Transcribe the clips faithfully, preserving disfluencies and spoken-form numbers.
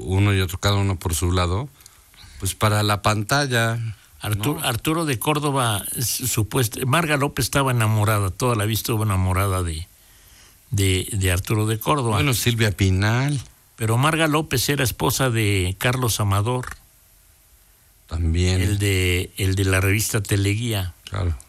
uno y otro, cada uno por su lado, pues para la pantalla. Arturo, ¿no? Arturo de Córdoba, supuesto, Marga López estaba enamorada, toda la vida estuvo enamorada de, de, de Arturo de Córdoba. Bueno, Silvia Pinal. Pero Marga López era esposa de Carlos Amador. También. El de, el de la revista Teleguía. Claro.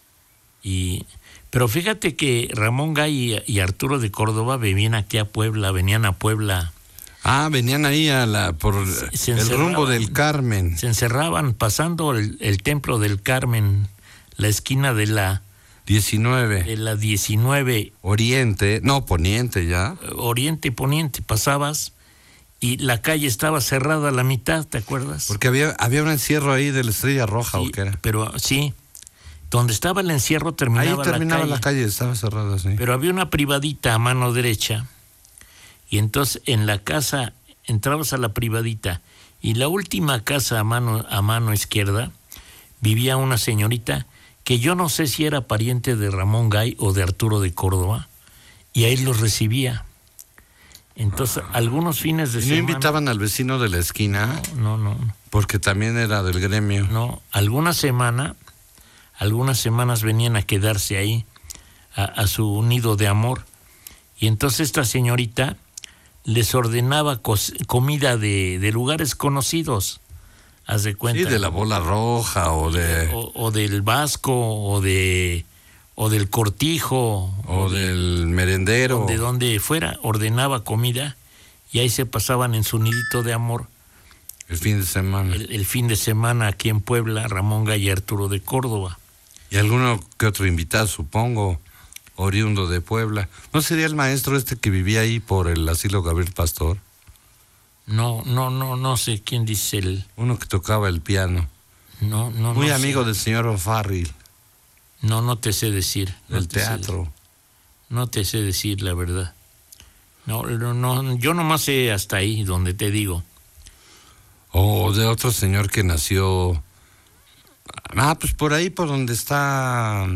Y, pero fíjate que Ramón Gay y, y Arturo de Córdoba venían aquí a Puebla, venían a Puebla. Ah, venían ahí a la por Se, se el rumbo del Carmen. Se encerraban pasando el, el templo del Carmen, la esquina de la diecinueve. De la diecinueve. Oriente, no, poniente ya. Oriente y poniente, pasabas y la calle estaba cerrada a la mitad, ¿te acuerdas? Porque había, había un encierro ahí de la Estrella Roja, sí, ¿o qué era? Pero sí, donde estaba el encierro terminaba, ahí terminaba la calle. la calle, estaba cerrada, sí. Pero había una privadita a mano derecha. Y entonces en la casa entrabas a la privadita y la última casa a mano, a mano izquierda vivía una señorita que yo no sé si era pariente de Ramón Gay o de Arturo de Córdoba, y ahí los recibía. Entonces, algunos fines de ¿Y semana... no invitaban al vecino de la esquina? No, no, no. Porque también era del gremio. No, alguna semana, algunas semanas venían a quedarse ahí, a, a su nido de amor, y entonces esta señorita les ordenaba cos- comida de, de lugares conocidos, haz de cuenta. Sí, de la Bola Roja o de... O, o del Vasco, o de o del Cortijo. O, o de, del Merendero. De donde fuera, ordenaba comida y ahí se pasaban en su nidito de amor. El fin de semana. El, el fin de semana aquí en Puebla, Ramón Gay y Arturo de Córdoba. Y alguno que otro invitado, supongo, oriundo de Puebla. ¿No sería el maestro este que vivía ahí por el asilo Gabriel Pastor? No, no, no, no sé quién dice el... Uno que tocaba el piano. No, no, Muy no amigo sé. del señor O'Farrill. No, no te sé decir. No del teatro. Sé, no te sé decir la verdad. No, no, no, yo nomás sé hasta ahí, donde te digo. O de otro señor que nació... Ah, pues por ahí, por donde está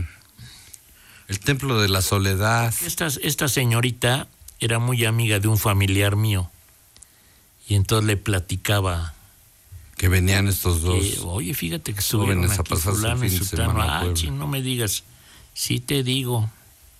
el Templo de la Soledad. Esta, esta señorita era muy amiga de un familiar mío. Y entonces le platicaba... Que venían estos dos. Que, oye, fíjate que estuvieron aquí fulano y sultano. Ah, ching, no me digas. Sí te digo.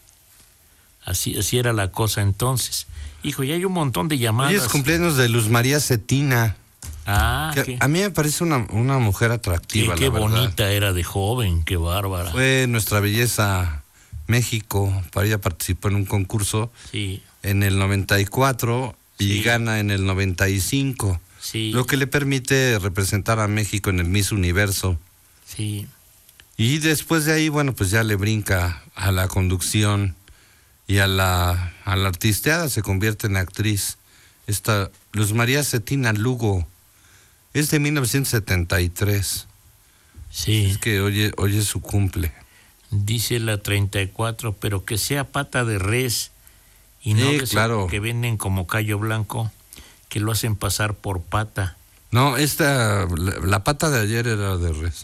Así, así era la cosa entonces. Hijo, ya hay un montón de llamadas. Hoy es cumpleaños de Luz María Cetina. Ah, que a mí me parece una, una mujer atractiva, qué, qué la bonita verdad. Era de joven, qué bárbara. Fue Nuestra Belleza México, para ella participó en un concurso sí. en el noventa y cuatro y sí. Gana en el noventa y cinco. Sí. Lo que le permite representar a México en el Miss Universo. Sí. Y después de ahí, bueno, pues ya le brinca a la conducción y a la, a la artisteada, se convierte en actriz. Esta Luz María Cetina Lugo es de mil novecientos setenta y tres. Sí. Es que hoy, hoy es su cumple. Dice la treinta y cuatro, pero que sea pata de res y no sí, de claro. que venden como callo blanco, que lo hacen pasar por pata. No, esta, la, la pata de ayer era de res.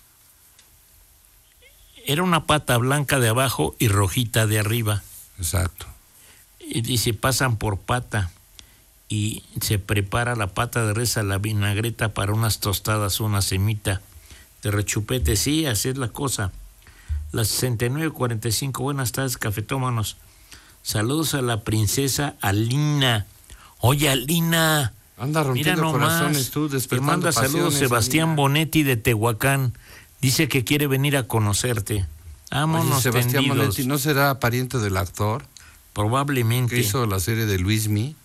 Era una pata blanca de abajo y rojita de arriba. Exacto. Y dice, pasan por pata y se prepara la pata de res a la vinagreta para unas tostadas, una semita de rechupete. Sí, así es la cosa. Las sesenta y nueve cuarenta y cinco, buenas tardes, cafetómanos. Saludos a la princesa Alina. Oye, Alina. Anda rompiendo corazones tú, te manda saludos Sebastián Alina. Bonetti de Tehuacán. Dice que quiere venir a conocerte. Vámonos. Oye, Sebastián tendidos. Bonetti, ¿no será pariente del actor? Probablemente. Que hizo la serie de Luismi.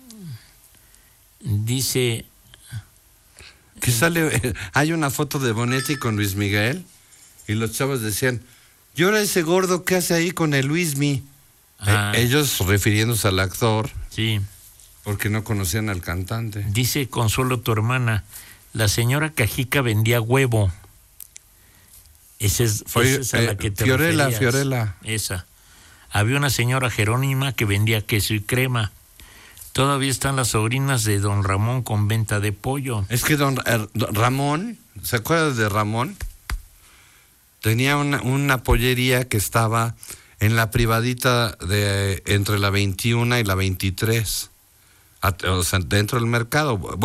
Dice... Que sale... Hay una foto de Bonetti con Luis Miguel y los chavos decían, ¿y ahora ese gordo qué hace ahí con el Luismi? Ah. Eh, ellos refiriéndose al actor. Sí. Porque no conocían al cantante. Dice Consuelo, tu hermana, la señora Cajica vendía huevo. Esa es, Oye, esa es a eh, la que te Fiorella, referías. Fiorella. Esa. Había una señora Jerónima que vendía queso y crema. Todavía están las sobrinas de don Ramón con venta de pollo. Es que don, eh, don Ramón, ¿se acuerdan de Ramón? Tenía una, una pollería que estaba en la privadita de entre la veintiuna y la veintitrés. O sea, dentro del mercado.